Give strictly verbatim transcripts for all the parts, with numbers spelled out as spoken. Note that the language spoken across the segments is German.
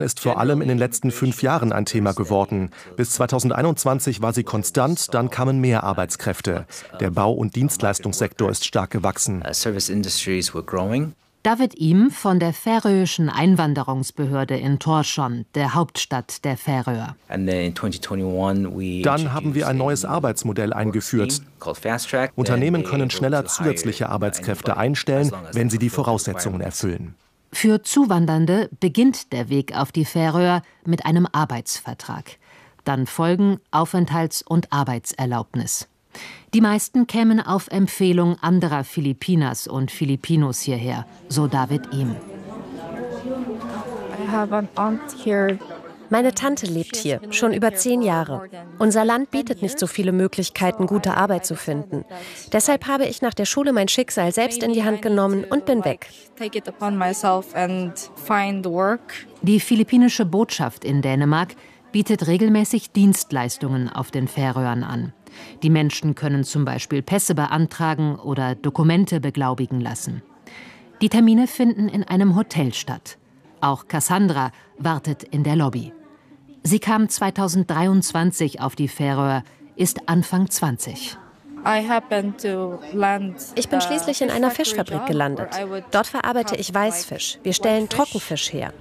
ist vor allem in den letzten fünf Jahren ein Thema geworden. Bis zweitausendeinundzwanzig war sie konstant, dann kamen mehr Arbeitskräfte. Der Bau- und Dienstleistungssektor ist stark gewachsen. David Im von der färöischen Einwanderungsbehörde in Tórshavn, der Hauptstadt der Färöer. Dann haben wir ein neues Arbeitsmodell eingeführt. Unternehmen können schneller zusätzliche Arbeitskräfte einstellen, wenn sie die Voraussetzungen erfüllen. Für Zuwandernde beginnt der Weg auf die Färöer mit einem Arbeitsvertrag. Dann folgen Aufenthalts- und Arbeitserlaubnis. Die meisten kämen auf Empfehlung anderer Filipinas und Filipinos hierher, so David Im. Meine Tante lebt hier, schon über zehn Jahre. Unser Land bietet nicht so viele Möglichkeiten, gute Arbeit zu finden. Deshalb habe ich nach der Schule mein Schicksal selbst in die Hand genommen und bin weg. Die philippinische Botschaft in Dänemark bietet regelmäßig Dienstleistungen auf den Färöern an. Die Menschen können zum Beispiel Pässe beantragen oder Dokumente beglaubigen lassen. Die Termine finden in einem Hotel statt. Auch Cassandra wartet in der Lobby. Sie kam zweitausenddreiundzwanzig auf die Färöer, ist Anfang zwanzig. Ich bin schließlich in einer Fischfabrik gelandet. Dort verarbeite ich Weißfisch. Wir stellen Trockenfisch her.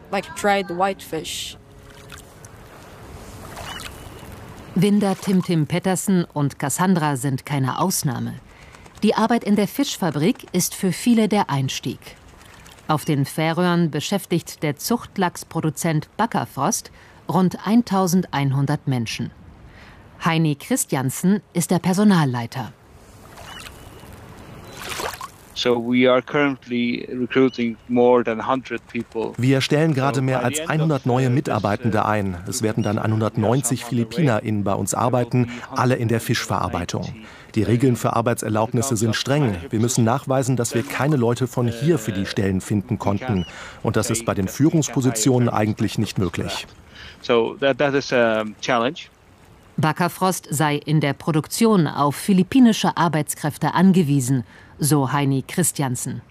Winder Tim-Tim Pettersen und Cassandra sind keine Ausnahme. Die Arbeit in der Fischfabrik ist für viele der Einstieg. Auf den Färöern beschäftigt der Zuchtlachsproduzent Bakkafrost rund eintausendeinhundert Menschen. Heini Christiansen ist der Personalleiter. Wir stellen gerade mehr als hundert neue Mitarbeitende ein. Es werden dann hundertneunzig PhilipinerInnen bei uns arbeiten, alle in der Fischverarbeitung. Die Regeln für Arbeitserlaubnisse sind streng. Wir müssen nachweisen, dass wir keine Leute von hier für die Stellen finden konnten. Und das ist bei den Führungspositionen eigentlich nicht möglich. Bakkafrost sei in der Produktion auf philippinische Arbeitskräfte angewiesen, so Heini Christiansen.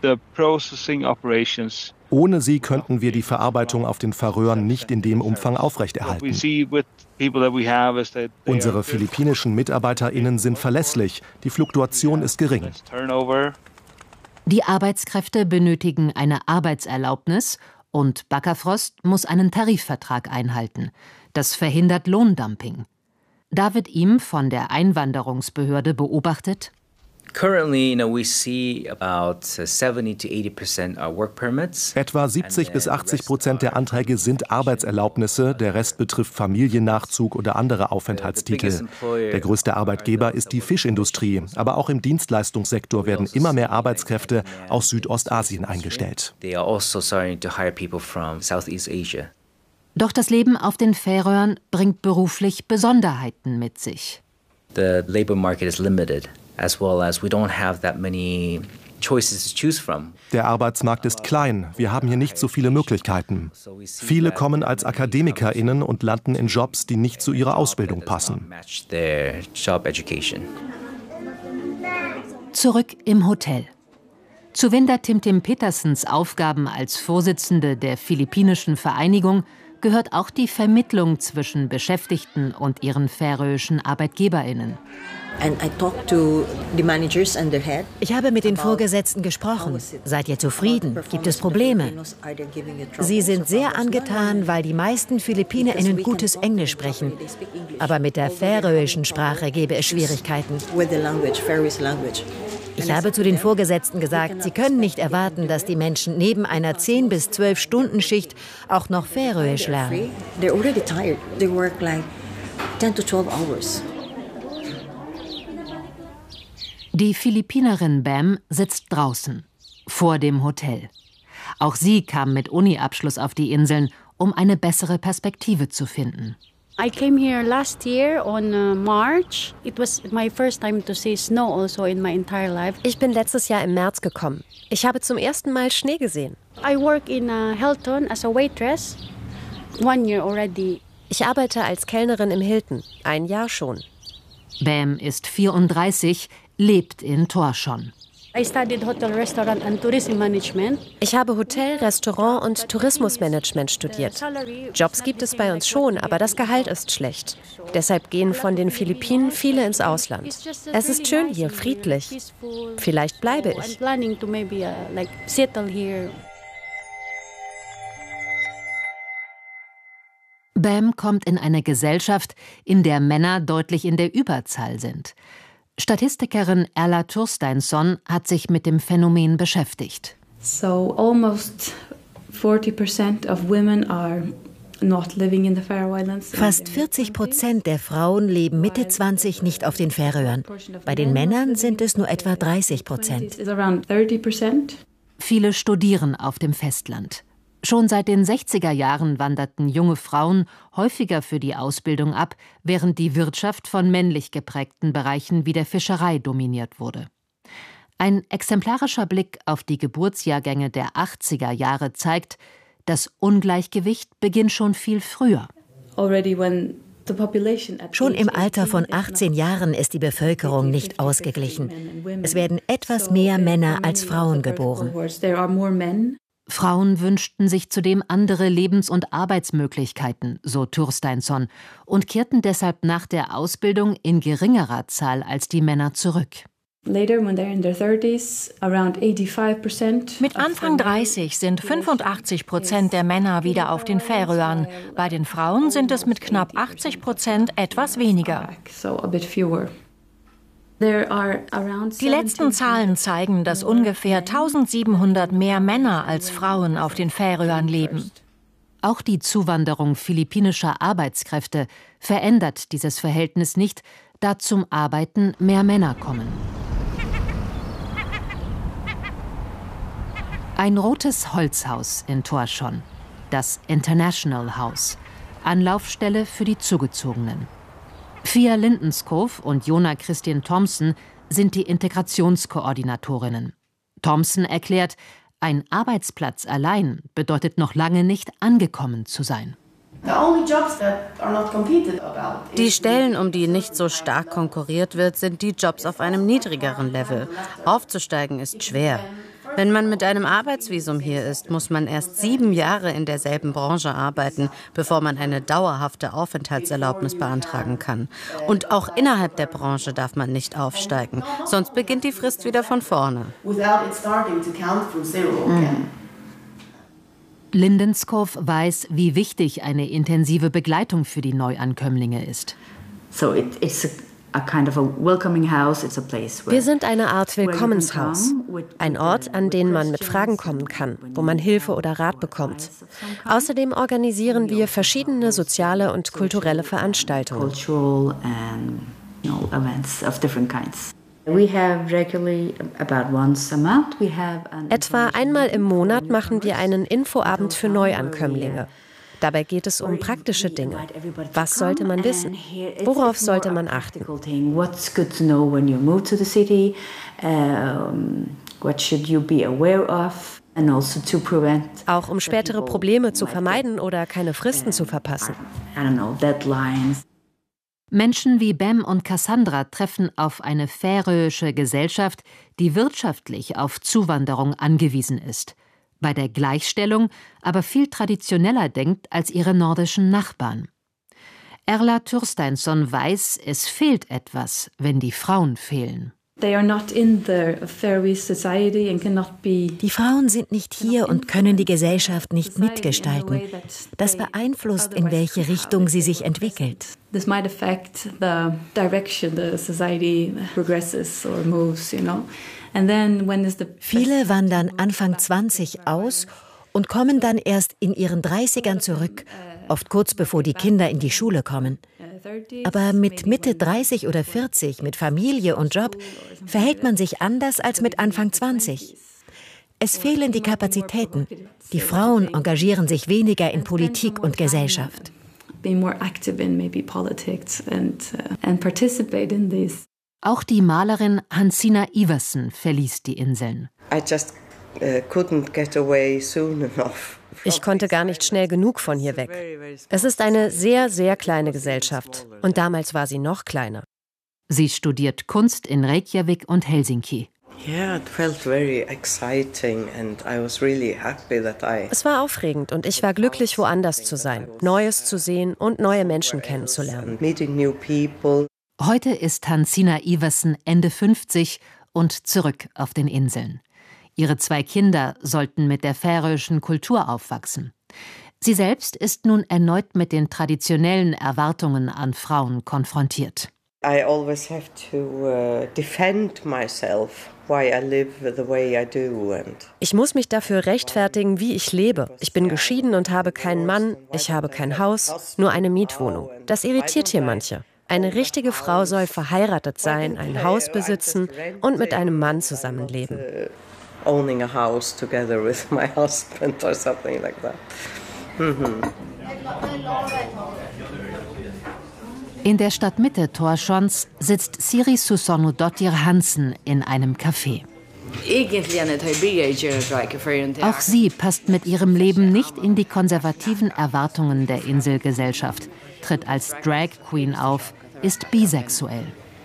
Ohne sie könnten wir die Verarbeitung auf den Färöern nicht in dem Umfang aufrechterhalten. Unsere philippinischen MitarbeiterInnen sind verlässlich, die Fluktuation ist gering. Die Arbeitskräfte benötigen eine Arbeitserlaubnis und Bakkafrost muss einen Tarifvertrag einhalten. Das verhindert Lohndumping. David Im von der Einwanderungsbehörde beobachtet: Etwa siebzig bis achtzig Prozent der Anträge sind Arbeitserlaubnisse, der Rest betrifft Familiennachzug oder andere Aufenthaltstitel. Der größte Arbeitgeber ist die Fischindustrie, aber auch im Dienstleistungssektor werden immer mehr Arbeitskräfte aus Südostasien eingestellt. Doch das Leben auf den Färöern bringt beruflich Besonderheiten mit sich. The labor market is limited. As well as we don't have that many choices to choose from. Der Arbeitsmarkt ist klein, wir haben hier nicht so viele Möglichkeiten. Viele kommen als AkademikerInnen und landen in Jobs, die nicht zu ihrer Ausbildung passen. Zurück im Hotel. Zu Winder Tim-Tim Pettersens Aufgaben als Vorsitzende der Philippinischen Vereinigung gehört auch die Vermittlung zwischen Beschäftigten und ihren färöischen ArbeitgeberInnen. Ich habe mit den Vorgesetzten gesprochen. Seid ihr zufrieden? Gibt es Probleme? Sie sind sehr angetan, weil die meisten PhilippinerInnen gutes Englisch sprechen. Aber mit der färöischen Sprache gäbe es Schwierigkeiten. Ich habe zu den Vorgesetzten gesagt, sie können nicht erwarten, dass die Menschen neben einer zehn bis zwölf Stunden Schicht auch noch Färöisch lernen. Die Philippinerin Bam sitzt draußen, vor dem Hotel. Auch sie kam mit Uni-Abschluss auf die Inseln, um eine bessere Perspektive zu finden. I came here last year on uh, March. It was my first time to see snow also in my entire life. Ich bin letztes Jahr im März gekommen. Ich habe zum ersten Mal Schnee gesehen. I work in uh, Hilton as a waitress. One year already. Ich arbeite als Kellnerin im Hilton. Ein Jahr schon. Bam ist vierunddreißig, lebt in Tórshavn. Ich habe Hotel, Restaurant und Tourismusmanagement studiert. Jobs gibt es bei uns schon, aber das Gehalt ist schlecht. Deshalb gehen von den Philippinen viele ins Ausland. Es ist schön hier, friedlich. Vielleicht bleibe ich. Bam kommt in eine Gesellschaft, in der Männer deutlich in der Überzahl sind. Statistikerin Erla Thorsteinsson hat sich mit dem Phänomen beschäftigt. So almost forty percent of women are not living in the Faroe Islands. Fast vierzig Prozent der Frauen leben Mitte zwanzig nicht auf den Färöern. Bei den Männern sind es nur etwa dreißig Prozent. Viele studieren auf dem Festland. Schon seit den sechziger Jahren wanderten junge Frauen häufiger für die Ausbildung ab, während die Wirtschaft von männlich geprägten Bereichen wie der Fischerei dominiert wurde. Ein exemplarischer Blick auf die Geburtsjahrgänge der achtziger Jahre zeigt, das Ungleichgewicht beginnt schon viel früher. Schon im Alter von achtzehn Jahren ist die Bevölkerung nicht ausgeglichen. Es werden etwas mehr Männer als Frauen geboren. Frauen wünschten sich zudem andere Lebens- und Arbeitsmöglichkeiten, so Thorsteinsson, und kehrten deshalb nach der Ausbildung in geringerer Zahl als die Männer zurück. Mit Anfang dreißig sind fünfundachtzig Prozent der Männer wieder auf den Färöern. Bei den Frauen sind es mit knapp achtzig Prozent etwas weniger. Die letzten Zahlen zeigen, dass ungefähr eintausendsiebenhundert mehr Männer als Frauen auf den Färöern leben. Auch die Zuwanderung philippinischer Arbeitskräfte verändert dieses Verhältnis nicht, da zum Arbeiten mehr Männer kommen. Ein rotes Holzhaus in Tórshavn, das International House, Anlaufstelle für die Zugezogenen. Fia Lindenskov und Jona Kristin Thomsen sind die Integrationskoordinatorinnen. Thomsen erklärt, ein Arbeitsplatz allein bedeutet noch lange nicht angekommen zu sein. Die Stellen, um die nicht so stark konkurriert wird, sind die Jobs auf einem niedrigeren Level. Aufzusteigen ist schwer. Wenn man mit einem Arbeitsvisum hier ist, muss man erst sieben Jahre in derselben Branche arbeiten, bevor man eine dauerhafte Aufenthaltserlaubnis beantragen kann. Und auch innerhalb der Branche darf man nicht aufsteigen, sonst beginnt die Frist wieder von vorne. Lindenskov weiß, wie wichtig eine intensive Begleitung für die Neuankömmlinge ist. So it, it's a Wir sind eine Art Willkommenshaus. Ein Ort, an den man mit Fragen kommen kann, wo man Hilfe oder Rat bekommt. Außerdem organisieren wir verschiedene soziale und kulturelle Veranstaltungen. Etwa einmal im Monat machen wir einen Infoabend für Neuankömmlinge. Dabei geht es um praktische Dinge. Was sollte man wissen? Worauf sollte man achten? Auch um spätere Probleme zu vermeiden oder keine Fristen zu verpassen. Menschen wie Bam und Cassandra treffen auf eine färöische Gesellschaft, die wirtschaftlich auf Zuwanderung angewiesen ist, bei der Gleichstellung aber viel traditioneller denkt als ihre nordischen Nachbarn. Erla Thorsteinsson weiß, es fehlt etwas, wenn die Frauen fehlen. Die Frauen sind nicht hier und können die Gesellschaft nicht mitgestalten. Das beeinflusst, in welche Richtung sie sich entwickelt. Viele wandern Anfang zwanzig aus und kommen dann erst in ihren dreißigern zurück, oft kurz bevor die Kinder in die Schule kommen. Aber mit Mitte dreißig oder vierzig, mit Familie und Job, verhält man sich anders als mit Anfang zwanzig. Es fehlen die Kapazitäten. Die Frauen engagieren sich weniger in Politik und Gesellschaft. Auch die Malerin Hansina Iversen verließ die Inseln. Ich konnte gar nicht schnell genug von hier weg. Es ist eine sehr, sehr kleine Gesellschaft. Und damals war sie noch kleiner. Sie studiert Kunst in Reykjavik und Helsinki. Es war aufregend und ich war glücklich, woanders zu sein, Neues zu sehen und neue Menschen kennenzulernen. Heute ist Hansina Iversen Ende fünfzig und zurück auf den Inseln. Ihre zwei Kinder sollten mit der färöischen Kultur aufwachsen. Sie selbst ist nun erneut mit den traditionellen Erwartungen an Frauen konfrontiert. I always have to uh, defend myself. Why I live the way I do and Ich muss mich dafür rechtfertigen, wie ich lebe. Ich bin geschieden und habe keinen Mann, ich habe kein Haus, nur eine Mietwohnung. Das irritiert hier manche. Eine richtige Frau soll verheiratet sein, ein Haus besitzen und mit einem Mann zusammenleben. Owning a house together with my husband or something like that. Mhm. In der Stadtmitte Tórshavns sitzt Siri Susanudottir Hansen in einem Café. Auch sie passt mit ihrem Leben nicht in die konservativen Erwartungen der Inselgesellschaft, tritt als Drag Queen auf, ist bisexuell.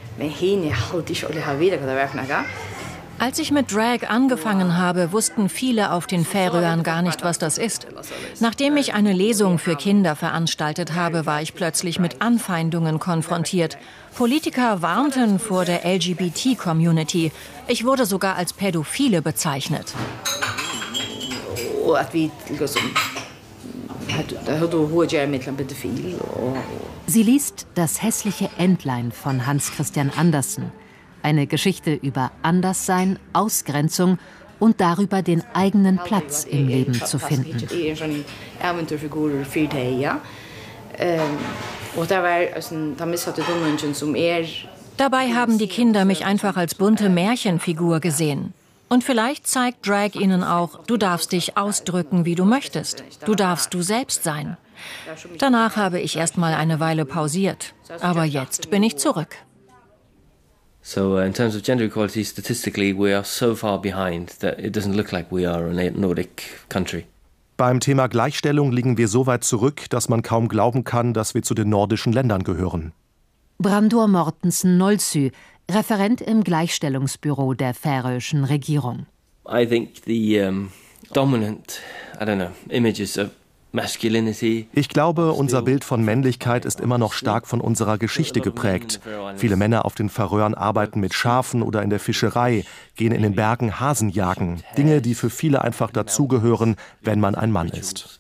Als ich mit Drag angefangen habe, wussten viele auf den Färöern gar nicht, was das ist. Nachdem ich eine Lesung für Kinder veranstaltet habe, war ich plötzlich mit Anfeindungen konfrontiert. Politiker warnten vor der L G B T-Community. Ich wurde sogar als Pädophile bezeichnet. Sie liest Das hässliche Entlein von Hans Christian Andersen. Eine Geschichte über Anderssein, Ausgrenzung und darüber, den eigenen Platz im Leben zu finden. Dabei haben die Kinder mich einfach als bunte Märchenfigur gesehen. Und vielleicht zeigt Drag ihnen auch, du darfst dich ausdrücken, wie du möchtest. Du darfst du selbst sein. Danach habe ich erst mal eine Weile pausiert. Aber jetzt bin ich zurück. So uh, in terms of gender equality, statistically we are so far behind that it doesn't look like we are a Nordic country. Beim Thema Gleichstellung liegen wir so weit zurück, dass man kaum glauben kann, dass wir zu den nordischen Ländern gehören. Brandur Mortensen Nolsø, Referent im Gleichstellungsbüro der färöischen Regierung. I think the um, dominant, I don't know, images of masculinity. Ich glaube, unser Bild von Männlichkeit ist immer noch stark von unserer Geschichte geprägt. Viele Männer auf den Färöern arbeiten mit Schafen oder in der Fischerei, gehen in den Bergen Hasen jagen. Dinge, die für viele einfach dazugehören, wenn man ein Mann ist.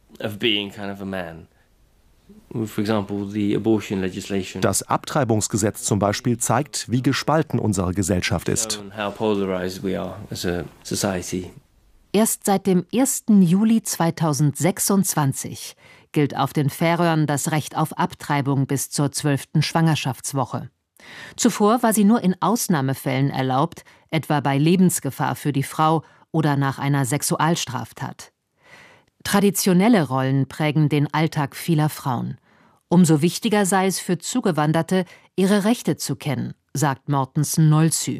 Das Abtreibungsgesetz zum Beispiel zeigt, wie gespalten unsere Gesellschaft ist. Erst seit dem ersten Juli zweitausendsechsundzwanzig gilt auf den Färöern das Recht auf Abtreibung bis zur zwölften Schwangerschaftswoche. Zuvor war sie nur in Ausnahmefällen erlaubt, etwa bei Lebensgefahr für die Frau oder nach einer Sexualstraftat. Traditionelle Rollen prägen den Alltag vieler Frauen. Umso wichtiger sei es für Zugewanderte, ihre Rechte zu kennen, sagt Mortensen Nolsø.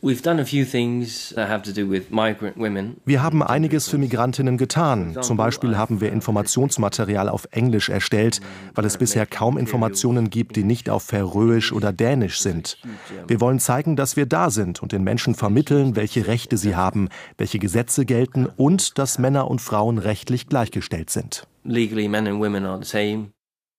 Wir haben einiges für Migrantinnen getan. Zum Beispiel haben wir Informationsmaterial auf Englisch erstellt, weil es bisher kaum Informationen gibt, die nicht auf Färöisch oder Dänisch sind. Wir wollen zeigen, dass wir da sind und den Menschen vermitteln, welche Rechte sie haben, welche Gesetze gelten und dass Männer und Frauen rechtlich gleichgestellt sind. Legally, men and women are the same.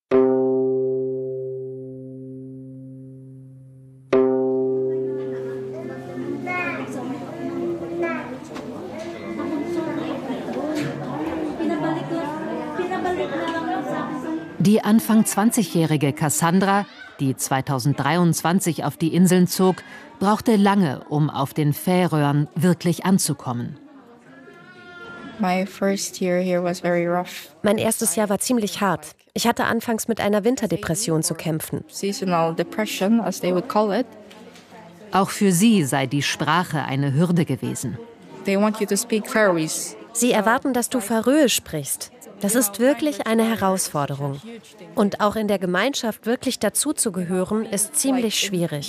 Die Anfang zwanzigjährige Cassandra, die zweitausenddreiundzwanzig auf die Inseln zog, brauchte lange, um auf den Färöern wirklich anzukommen. My first year here was very rough. Mein erstes Jahr war ziemlich hart. Ich hatte anfangs mit einer Winterdepression zu kämpfen. Seasonal depression, as they would call it. Auch für sie sei die Sprache eine Hürde gewesen. They want you to speak Faroese. Sie erwarten, dass du Färöisch sprichst. Das ist wirklich eine Herausforderung. Und auch in der Gemeinschaft wirklich dazuzugehören, ist ziemlich schwierig.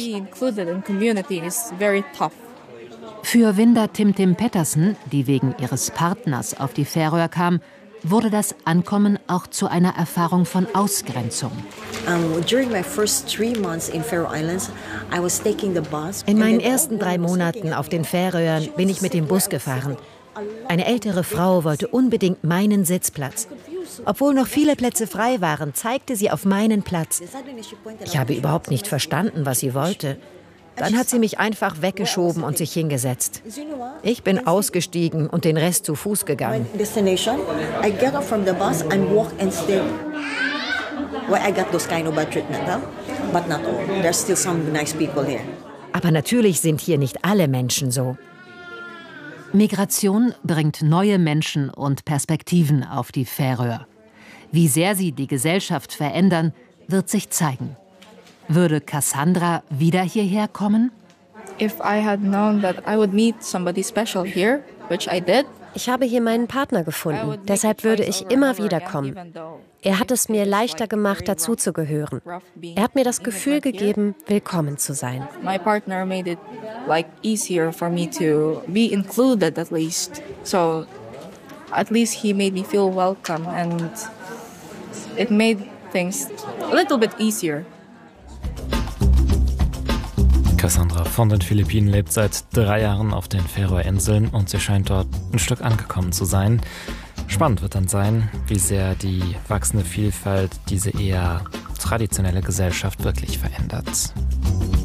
Für Winda Timtim Pettersen, die wegen ihres Partners auf die Färöer kam, wurde das Ankommen auch zu einer Erfahrung von Ausgrenzung. In meinen ersten drei Monaten auf den Färöern bin ich mit dem Bus gefahren. Eine ältere Frau wollte unbedingt meinen Sitzplatz. Obwohl noch viele Plätze frei waren, zeigte sie auf meinen Platz. Ich habe überhaupt nicht verstanden, was sie wollte. Dann hat sie mich einfach weggeschoben und sich hingesetzt. Ich bin ausgestiegen und den Rest zu Fuß gegangen. Aber natürlich sind hier nicht alle Menschen so. Migration bringt neue Menschen und Perspektiven auf die Färöer. Wie sehr sie die Gesellschaft verändern, wird sich zeigen. Würde Cassandra wieder hierher kommen? If I had known that I would meet somebody special here, which I did, ich habe hier meinen Partner gefunden, deshalb würde ich immer wieder kommen. Er hat es mir leichter gemacht, dazuzugehören. Er hat mir das Gefühl gegeben, willkommen zu sein. My partner made it like easier for me to be included at least. So at least he made me feel welcome and it made things a little bit easier. Cassandra von den Philippinen lebt seit drei Jahren auf den Färöerinseln und sie scheint dort ein Stück angekommen zu sein. Spannend wird dann sein, wie sehr die wachsende Vielfalt diese eher traditionelle Gesellschaft wirklich verändert.